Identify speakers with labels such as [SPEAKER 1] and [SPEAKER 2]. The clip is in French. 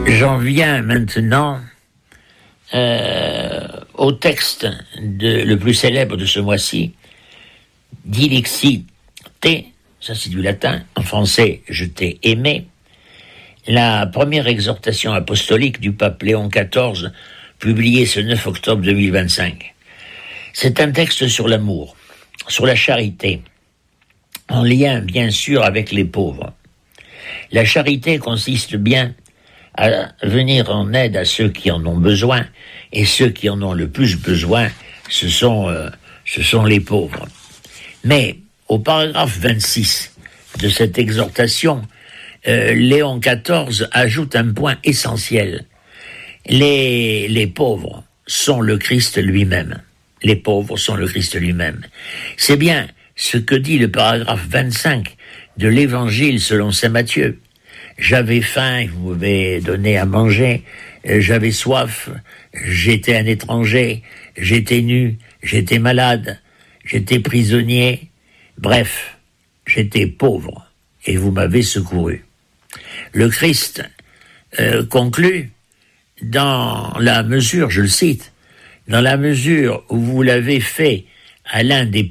[SPEAKER 1] J'en viens maintenant au texte le plus célèbre de ce mois-ci, Dilexi te, ça c'est du latin, en français je t'ai aimé, la première exhortation apostolique du pape Léon XIV, publiée ce 9 octobre 2025. C'est un texte sur l'amour, sur la charité, en lien bien sûr avec les pauvres. La charité consiste bien à venir en aide à ceux qui en ont besoin, et ceux qui en ont le plus besoin, ce sont les pauvres. Mais au paragraphe 26 de cette exhortation, Léon XIV ajoute un point essentiel. Les pauvres sont le Christ lui-même. Les pauvres sont le Christ lui-même. C'est bien ce que dit le paragraphe 25 de l'Évangile selon saint Matthieu. J'avais faim, vous m'avez donné à manger, j'avais soif, j'étais un étranger, j'étais nu, j'étais malade, j'étais prisonnier, bref, j'étais pauvre et vous m'avez secouru. Le Christ conclut dans la mesure, je le cite, dans la mesure où vous l'avez fait à l'un des